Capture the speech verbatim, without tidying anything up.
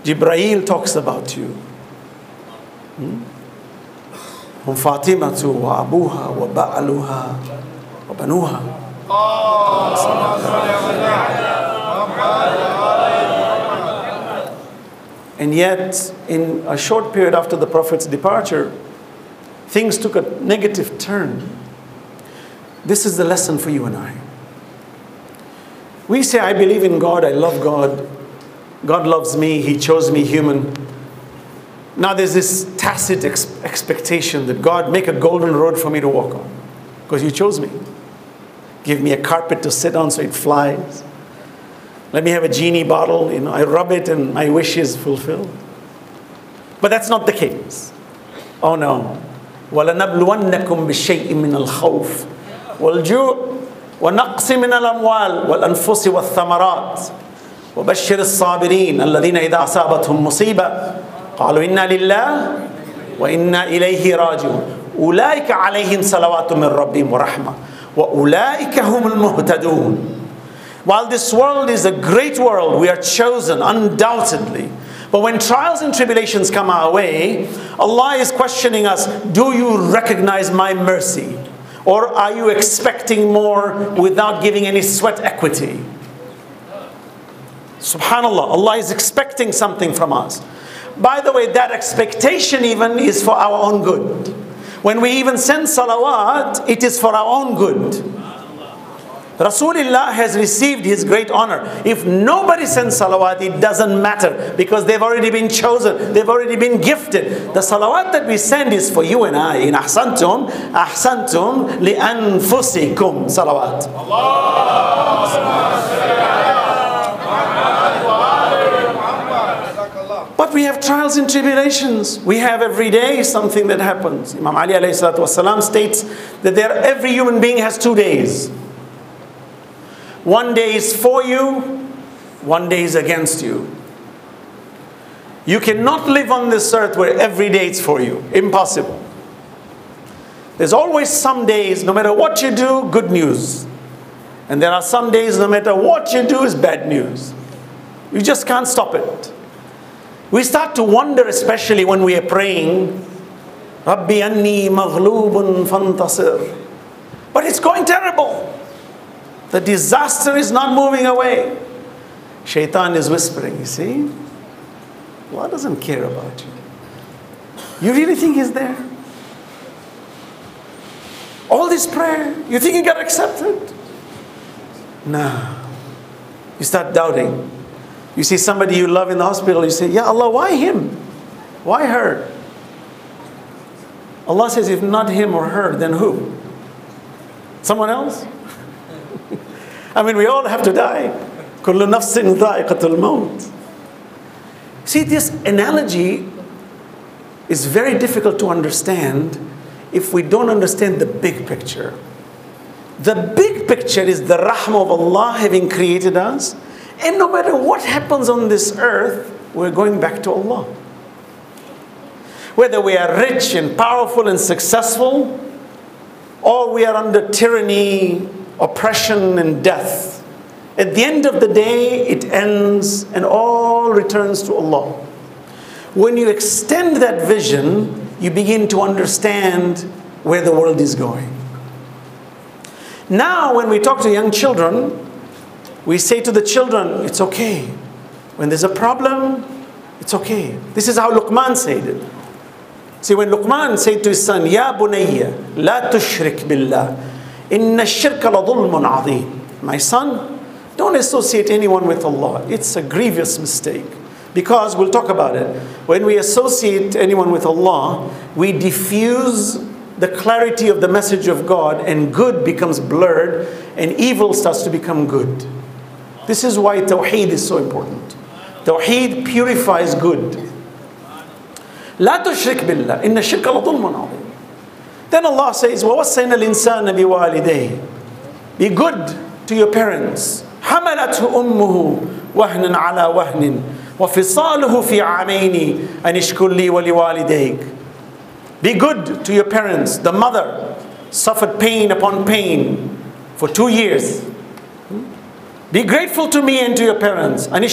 Jibreel talks about you. هم فاطمة وأبوها وبعلها وبنوها. And yet, in a short period after the Prophet's departure, things took a negative turn. This is the lesson for you and I. We say, I believe in God, I love God, God loves me, He chose me human. Now there's this tacit ex expectation that God make a golden road for me to walk on, because you chose me. Give me a carpet to sit on so it flies. Let me have a genie bottle, you know, I rub it and my wish is fulfilled. But that's not the case. Oh no. وَلَنَبْلُوَنَّكُمْ بِالشَّيْءٍ مِّنَ الْخَوْفِ وَالْجُوعِ وَنَقْصٍ مِّنَ الْأَمْوَالِ وَالْأَنفُسِ وَالثَّمَرَاتِ وَبَشِّرِ الصَّابِرِينَ الَّذِينَ إِذَا أَصَابَتْهُمْ مُصِيبَةٌ قالوا إنا لله وإنا إليه راجعون أولئك عليهم صلوات من ربهم ورحمة وأولئك هم المهتدون. While this world is a great world, we are chosen undoubtedly. But when trials and tribulations come our way, Allah is questioning us, do you recognize my mercy? Or are you expecting more without giving any sweat equity? Subhanallah, Allah is expecting something from us. By the way, that expectation even is for our own good. When we even send salawat, it is for our own good. Rasulullah has received his great honor. If nobody sends salawat, it doesn't matter, because they've already been chosen, they've already been gifted. The salawat that we send is for you and I. In ahsantum, ahsantum li anfusikum salawat. But we have trials and tribulations. We have every day something that happens. Imam Ali alayhi salatu wasalam states that there, every human being has two days. One day is for you, one day is against you. You cannot live on this earth where every day it's for you. Impossible. There's always some days, no matter what you do, good news. And there are some days, no matter what you do, is bad news. You just can't stop it. We start to wonder, especially when we are praying, Rabbi anni maghlubun fantasir. But it's going terrible. The disaster is not moving away. Shaitan is whispering, you see? Allah doesn't care about you. You really think He's there? All this prayer, you think you got accepted? Nah. You start doubting. You see somebody you love in the hospital, you say, Ya Allah, why him? Why her? Allah says, if not him or her, then who? Someone else? I mean, we all have to die. كُلُّ نَفْسٍ ذَائِقَةُ الْمَوْتِ. See, this analogy is very difficult to understand if we don't understand the big picture. The big picture is the rahmah of Allah having created us. And no matter what happens on this earth, we're going back to Allah. Whether we are rich and powerful and successful, or we are under tyranny, oppression and death, at the end of the day, it ends and all returns to Allah. When you extend that vision, you begin to understand where the world is going. Now, when we talk to young children, we say to the children, it's okay. When there's a problem, it's okay. This is how Luqman said it. See, when Luqman said to his son, Ya bunayya, la tushrik billah, inna ash-shirka la dhulmun adhim. My son, don't associate anyone with Allah. It's a grievous mistake. Because, we'll talk about it, when we associate anyone with Allah, we diffuse the clarity of the message of God, and good becomes blurred, and evil starts to become good. This is why Tawheed is so important. Tawheed purifies good. La tushrik billah, inna shirka la dhulmun adhim. Then Allah says, وَوَصَّيْنَا الْإِنسَانَ بِوَالِدَيْهِ. Be good to your parents. حَمَلَتْهُ أُمُّهُ وَهْنًا عَلَى وَهْنٍ وَفِصَالُهُ فِي عَامَيْنِ أَنِ اشْكُرْ لِي وَلِوَالِدَيْكَ. Be good to your parents. The mother suffered pain upon pain for two years. Be grateful to me and to your parents.